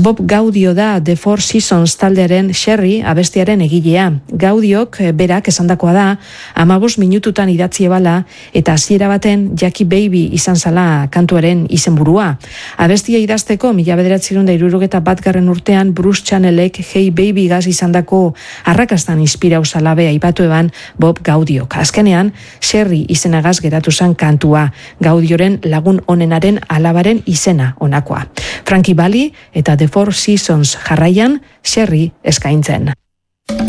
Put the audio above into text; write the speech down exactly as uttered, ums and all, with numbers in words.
Bob Gaudio da The Four Seasons taldearen Sherry abestiaren egilea. Gaudiok berak esandakoa da, amabos minututan idatzi ebala eta hasiera baten Jackie Baby izan zala kantuaren izenburua. Abestia idazteko mila bederatziehun eta hirurogeita batgarren urtean Bruce Channelek Hey Baby gaz izandako arrakastan inspirau zalabe aipatu eban Bob Gaudiok. Azkenean, Sherry izenagaz geratu zan kantua. Gaudioren lagun onenaren alabaren izena onakoa. Frankie Valli eta The Four Seasons jarraian Sherry eskaintzen.